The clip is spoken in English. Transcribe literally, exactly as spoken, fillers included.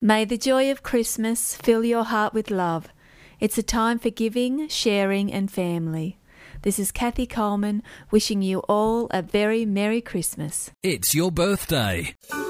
May the joy of Christmas fill your heart with love. It's a time for giving, sharing and family. This is Kathy Coleman wishing you all a very Merry Christmas. It's your birthday.